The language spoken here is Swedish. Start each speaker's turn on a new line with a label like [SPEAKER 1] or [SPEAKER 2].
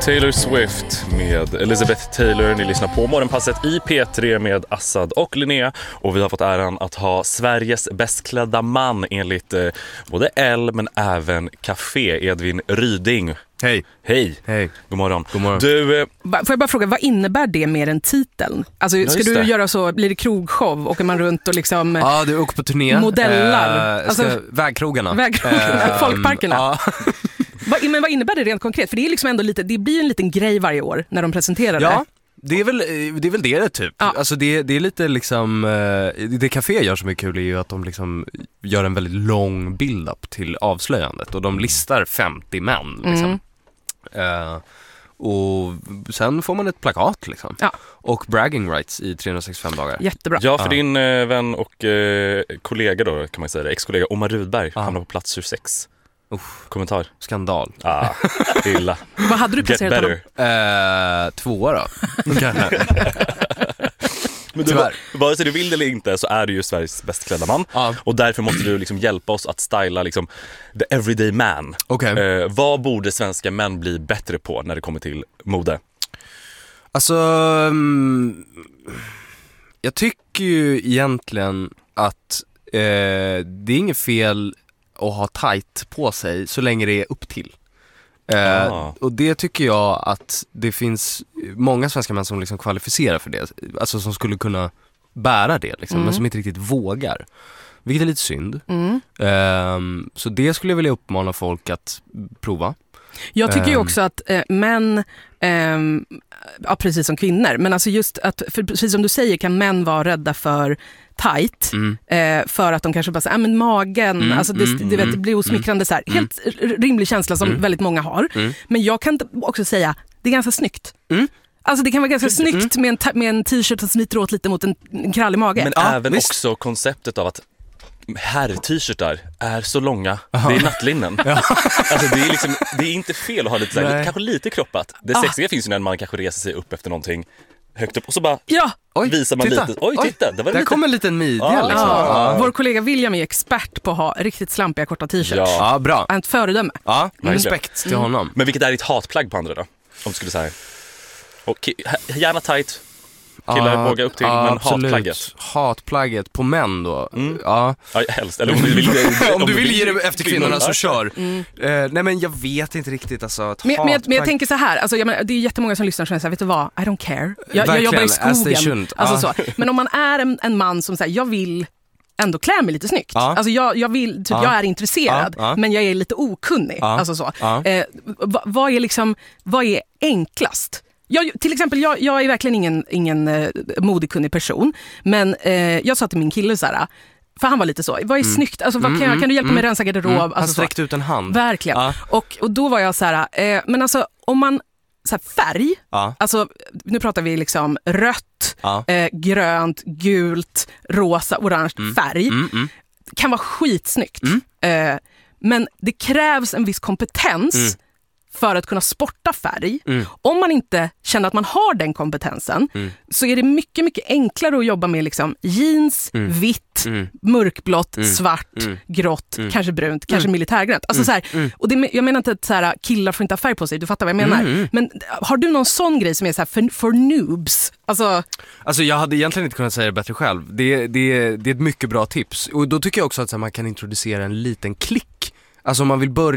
[SPEAKER 1] Taylor Swift med Elizabeth Taylor. Ni lyssnar på Morgonpasset i P3 med Assad och Linnea. Och vi har fått äran att ha Sveriges bästklädda man enligt både Elle men även Café, Edvin Ryding.
[SPEAKER 2] Hej.
[SPEAKER 1] Hej.
[SPEAKER 2] Hej.
[SPEAKER 1] God morgon.
[SPEAKER 2] God morgon.
[SPEAKER 1] Du,
[SPEAKER 3] får jag bara fråga, vad innebär det mer än titeln? Alltså, ska du göra så, blir det krogshow? Åker man runt och liksom
[SPEAKER 2] ja, du åker på turné.
[SPEAKER 3] Modellar?
[SPEAKER 2] Vägkrogarna.
[SPEAKER 3] Folkparkerna.
[SPEAKER 2] Ja.
[SPEAKER 3] Men vad innebär det rent konkret? För det är liksom ändå lite, det blir en liten grej varje år när de presenterar det.
[SPEAKER 2] Ja, det är väl det typ.
[SPEAKER 3] Ja.
[SPEAKER 2] Alltså det är lite liksom, det Café gör som är kul är ju att de liksom gör en väldigt lång build-up till avslöjandet. Och de listar 50 män liksom. Och sen får man ett plakat liksom. Ja. Och bragging rights i 365 dagar.
[SPEAKER 3] Jättebra.
[SPEAKER 1] Ja, för din vän och kollega då kan man säga det, ex-kollega Omar Rudberg hamnar på plats 26. Kommentar.
[SPEAKER 2] Skandal.
[SPEAKER 1] Illa.
[SPEAKER 3] Vad hade du placerat honom?
[SPEAKER 2] 2 då.
[SPEAKER 1] Men du, vare sig du vill eller inte så är du ju Sveriges bästklädda man. Och därför måste du liksom hjälpa oss att styla liksom the everyday man.
[SPEAKER 2] Okay.
[SPEAKER 1] Vad borde svenska män bli bättre på när det kommer till mode?
[SPEAKER 2] Alltså, jag tycker ju egentligen att det är inget fel att ha tight på sig så länge det är upp till. Och det tycker jag att det finns många svenska män som liksom kvalificerar för det. Alltså som skulle kunna bära det liksom, men som inte riktigt vågar. Vilket är lite synd. Så det skulle jag vilja uppmana folk att prova.
[SPEAKER 3] Jag tycker ju också att män, ja, precis som kvinnor, men alltså just att, för precis som du säger kan män vara rädda för tight, för att de kanske bara säger, men magen, alltså det blir osmickrande så här. Helt rimlig känsla som väldigt många har. Men jag kan också säga, det är ganska snyggt. Alltså det kan vara ganska snyggt med en t-shirt som smiter åt lite mot en krallig mage.
[SPEAKER 1] Men även också konceptet av att herr-t-shirtar är så långa. Det är nattlinnen. Alltså det är inte fel att ha lite såhär, kanske lite kroppat. Det sexiga finns ju när man kanske reser sig upp efter någonting högt upp och så bara visar man
[SPEAKER 2] titta.
[SPEAKER 1] lite. Titta, det var
[SPEAKER 2] där kommer en liten midja liksom.
[SPEAKER 3] Vår kollega William är expert på att ha riktigt slampiga korta t-shirts.
[SPEAKER 2] Ja, bra.
[SPEAKER 3] Ett föredöme.
[SPEAKER 2] Ja, respekt till honom.
[SPEAKER 1] Men vilket är ditt hatplagg på andra då? Om du skulle säga. Och gärna tight. Killar vågar upp till, men hatplagget.
[SPEAKER 2] Hatplagget på män då.
[SPEAKER 1] Ja, helst. Eller
[SPEAKER 2] om du vill ge det efter kvinnorna så kör. Nej, men jag vet inte riktigt alltså,
[SPEAKER 3] men jag tänker så här, alltså, det är jättemånga som lyssnar och säger, vet du vad? I don't care. Jag jobbar i skogen. Alltså, så. Men om man är en man som säger, jag vill ändå klä mig lite snyggt. Alltså jag vill typ, jag är intresserad, men jag är lite okunnig. Alltså så. Vad är enklast? Till exempel, jag är verkligen ingen modekunnig person, men jag sa till min kille så här, för han var lite så, vad är snyggt? Alltså, kan du hjälpa mig rensa garderob? Alltså,
[SPEAKER 2] han sträckte ut en hand.
[SPEAKER 3] Verkligen. Och då var jag så här, men alltså om man så här, färg, alltså nu pratar vi liksom rött, grönt, gult, rosa, orange färg, kan vara skitsnyggt. Men det krävs en viss kompetens för att kunna sporta färg. Om man inte känner att man har den kompetensen så är det mycket, mycket enklare att jobba med liksom jeans, vitt, mörkblått, svart, grått, kanske brunt, kanske militärgrönt. Alltså så här, och jag menar inte att så här, killar får inte ha färg på sig, du fattar vad jag menar. Men har du någon sån grej som är så här för noobs? Alltså jag hade egentligen inte kunnat säga det bättre själv. Det är ett mycket bra tips. Och då tycker jag också att så här, man kan introducera en liten klick. Alltså om man vill börja